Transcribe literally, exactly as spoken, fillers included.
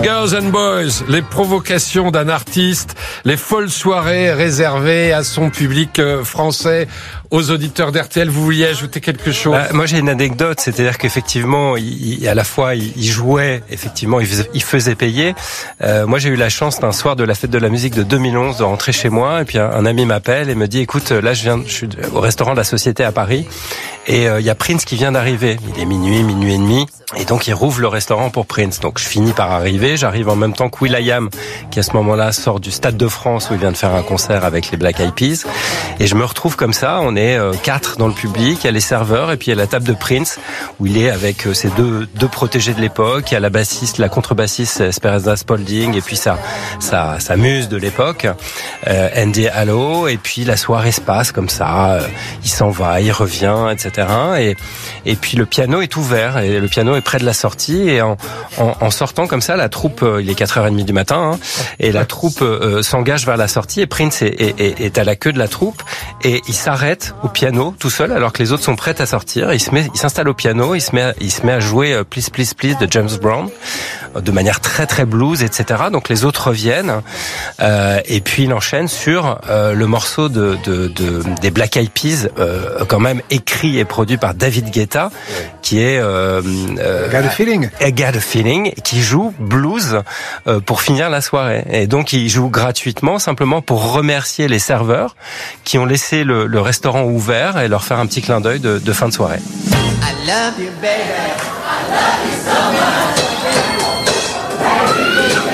Girls and Boys, les provocations d'un artiste, les folles soirées réservées à son public français, aux auditeurs d'R T L. Vous vouliez ajouter quelque chose? Bah, moi j'ai une anecdote, c'est-à-dire qu'effectivement, il, il, à la fois il, il jouait, effectivement, il faisait, il faisait payer. Euh, moi j'ai eu la chance d'un soir de la fête de la musique de deux mille onze de rentrer chez moi, et puis un, un ami m'appelle et me dit, écoute, là je viens, je suis au restaurant de la Société à Paris, et euh, il y a Prince qui vient d'arriver. Il est minuit, minuit et demi, et donc il rouvre le restaurant pour Prince. Donc je finis par arriver, j'arrive en même temps que will.i.am, qui à ce moment-là sort du Stade de France où il vient de faire un concert avec les Black Eyed Peas, et je me retrouve comme ça, on est euh, quatre dans le public, il y a les serveurs, et puis il y a la table de Prince, où il est avec euh, ses deux, deux protégés de l'époque, il y a la bassiste, la contrebassiste Esperanza Spalding, et puis sa, sa, sa muse de l'époque, euh, Andy Allo, et puis la soirée se passe comme ça, euh, il s'en va, il revient, et cetera. Et, et puis le piano est ouvert, et le piano est près de la sortie, et en, en, en sortant comme ça, la troupe, euh, il est quatre heures trente du matin, hein, et la troupe euh, s'engage vers la sortie, et Prince est, est, est, est à la queue de la troupe, et il s'arrête au piano tout seul alors que les autres sont prêts à sortir. Il se met, il s'installe au piano, il se met, à, il se met à jouer euh, Please Please Please de James Brown euh, de manière très très blues, et cetera. Donc les autres reviennent, euh, et puis il enchaîne sur euh, le morceau de, de, de des Black Eyed Peas, euh, quand même écrit et produit par David Guetta, qui est euh, euh, I Got a Feeling. I Got a Feeling, qui joue blues euh, pour finir la soirée. Et donc il joue gratuitement, simplement pour remercier les serveurs qui ont laissé le, le restaurant ouvert et leur faire un petit clin d'œil de, de fin de soirée. I love you, baby. I love you so much. Baby.